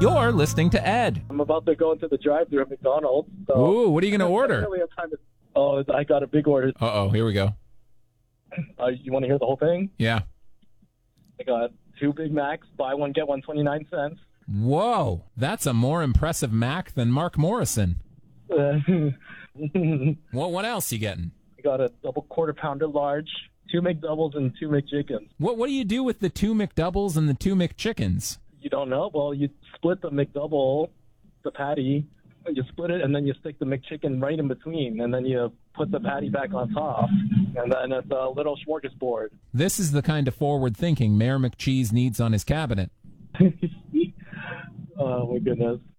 You're listening to Ed. I'm about to go into the drive-thru at McDonald's. So Ooh, what are you going to I order? don't really have time to... Oh, I got a big order. Uh-oh, here we go. You want to hear the whole thing? Yeah. I got 2 Big Macs, buy one, get one, 29 cents. Whoa, that's a more impressive Mac than Mark Morrison. I What else you getting? got a double quarter-pounder large, 2 McDoubles, and 2 McChickens. What do you do with the 2 McDoubles and the 2 McChickens? You don't know? Well, you split the McDouble, the patty, you split it, and then you stick the McChicken right in between, and then you put the patty back on top, and then it's a little smorgasbord. This is the kind of forward thinking Mayor McCheese needs on his cabinet. Oh, my goodness.